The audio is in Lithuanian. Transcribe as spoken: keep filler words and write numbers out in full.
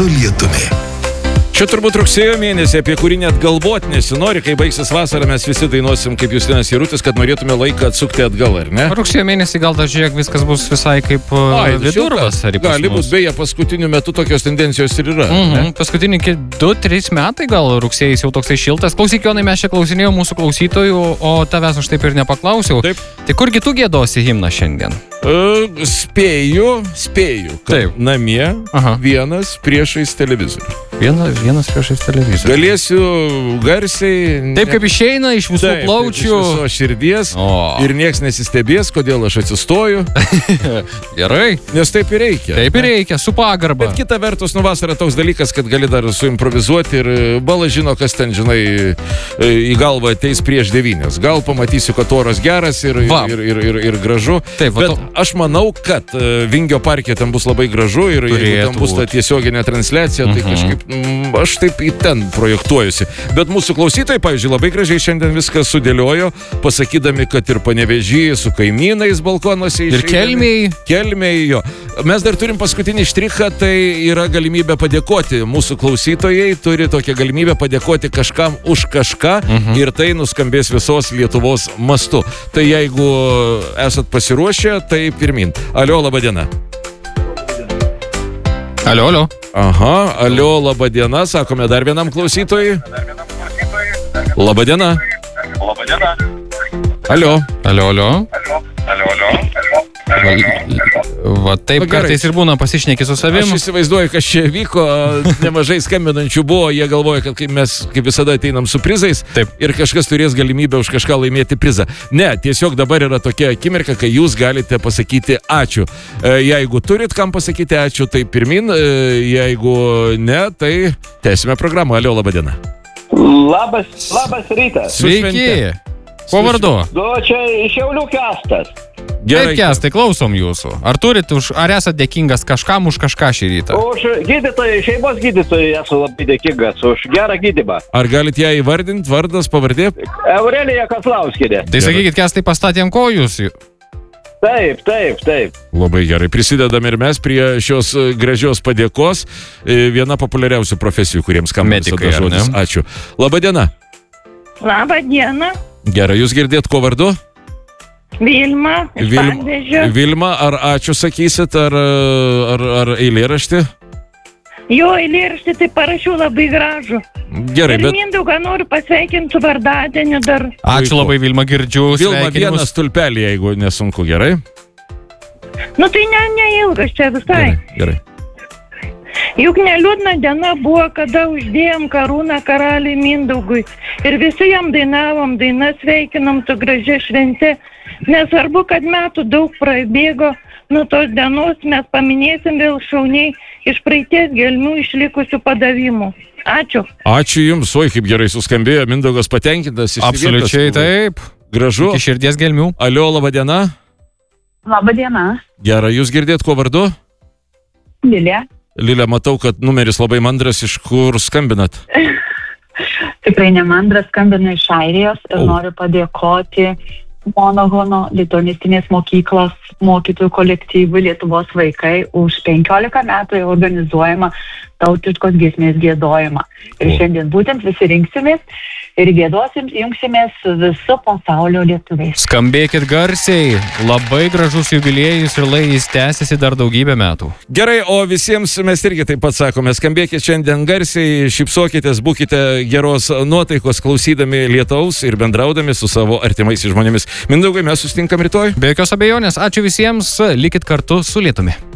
su lietumi. Čia turbūt rugsėjo mėnesį, apie kurį net galvot nesinori, kai baigsis vasara, mes visi dainuosim kaip Justinas Jarutis, kad norėtume laiką atsukti atgal, ar ne? Rugsėjo mėnesį gal dar žiūrėk, viskas bus visai kaip Ai, vidurvasarį. Gali bus, beje, paskutiniu metu tokios tendencijos ir yra. Mhm, paskutinį du trys metai gal rugsėjais jau toksai šiltas. Klausyk, Jonai, mes čia klausinėjom mūsų klausytojų, o tavęs aš taip ir nepaklausiau. Taip. Tai kurgi tu giedosi himną šiandien? Uh, spėju, spėju, kad Taip. namie Aha. vienas priešais televizorių. Vienas, vienas priešais televizorių. Galėsiu garsiai... Taip kaip išeina iš visų Taip, plaučių. iš viso širdies O. ir nieks nesistebės, kodėl aš atsistoju, Gerai. nes taip ir reikia. Taip ir reikia, su pagarba. Bet kita vertus, nu vasara toks dalykas, kad gali dar suimprovizuoti ir bala žino, kas ten, žinai, į galvą ateis prieš devynės. Gal pamatysiu, kad oras geras ir, Va. ir, ir, ir, ir gražu. Taip, va Bet to- aš manau, kad uh, Vingio parke ten bus labai gražu ir jeigu Turėtų ten bus ta būt. tiesioginė transliacija, tai kažkaip mm, aš taip į ten projektuojuosi. Bet mūsų klausytojai, pavyzdžiui, labai gražiai šiandien viską sudėliojo, pasakydami, kad ir Panevėžy su kaimynais balkonuose Ir išeidami. kelmiai. Kelmiai, jo. Mes dar turim paskutinį štrichą, tai yra galimybė padėkoti. Mūsų klausytojai turi tokią galimybę padėkoti kažkam už kažką Mhm. ir tai nuskambės visos Lietuvos mastu. Tai jeigu esat pasiruošę, tai pirmin. Alio, laba diena. Alio, alio. Aha, alio, laba diena, sakome dar vienam klausytojui. Laba diena. Labą dieną. Alio. Alio, alio. Alio, alio. Va, va taip Va, gerai. kartais ir būna pasišneki su savim. Aš įsivaizduoju, kas čia vyko, nemažai skambinančių buvo, jie galvoja, kad kaip mes kaip visada ateinam su prizais Taip. ir kažkas turės galimybę už kažką laimėti prizą. Ne, tiesiog dabar yra tokia akimirka, kai jūs galite pasakyti ačiū. E, Jeigu turit kam pasakyti ačiū, tai pirmin, e, jeigu ne, tai tęsime programą. Alio, laba diena. Labas, labas rytas. Su Sveiki. švente. Kuo vardu? Du, čia iš Šiaulių Kestas. Taip, Kestai, klausom jūsų. Ar turit už, ar esate dėkingas kažkam už kažką šį rytą? Už gydytojai, šeimos gydytojai esu labai dėkingas už gerą gydybą. Ar galit ją įvardinti, vardas, pavardė? Aurelija Kaslauskinė. Tai sakykit, Kestai, pastatėm kojus. Taip, taip, taip. Labai gerai. Prisidedam ir mes prie šios e, gražios padėkos. E, Viena populiariausių profesijų, kuriems skamba Medikai, visada ar ne? žodis. Ačiū. Labą dieną. Labą dieną, Gerai, jūs girdėt, ko vardu? Vilma, iš Vilma, Panevėžio. Vilma, ar ačiū sakysit, ar, ar, ar eilėraštį? Jo eilėraštį tai parašiau labai gražų. Gerai, Ir bet Mindaugą noriu pasveikinti su vardadieniu dar. Ačiū Puiku. labai, Vilma, girdžiu. Vilma sveikinimus. vienas tulpelį, jeigu nesunku, gerai? Nu tai ne, neilgas čia visai. Gerai, gerai. Juk neliūdna diena buvo, kada uždėjom karūną karaliui Mindaugui. Ir visi jam dainavom dainas, sveikinom su gražia švente. Nesvarbu, kad metų daug prabėgo, nuo tos dienos mes paminėsim vėl šauniai iš praeities gelmių išlikusių padavimų. Ačiū. Ačiū Jums, oi, kaip gerai suskambėjo, Mindaugas patenkintas. išsivietęs. Absoliučiai taip. Gražu. Iki širdies gelmių. Alio, laba diena. Labą dieną, Gerai, jūs girdėt, ko vardu? Lilė. Lilė, matau, kad numeris labai mandras, iš kur skambinat? Tikrai nemandras, skambinu iš Airijos ir O. noriu padėkoti Monogono lituanistinės mokyklos mokytojų kolektyvui Lietuvos vaikai už penkiolika metų jau organizuojamą tautiškos giesmės giedojimą. Ir O. šiandien būtent visi rinksimės ir giedosim, jungsimės su visu pasaulio lietuviais. Skambėkit garsiai. Labai gražus jubiliejus ir lai jis tęsiasi dar daugybę metų. Gerai, o visiems mes irgi taip pat sakome, skambėkit šiandien garsiai, šypsokitės, būkite geros nuotaikos klausydami lietaus ir bendraudami su savo artimais žmonėmis. Mindaugai, mes susitinkam rytoj. Be jokios abejonės, ačiū visiems, likit kartu su Lietumi.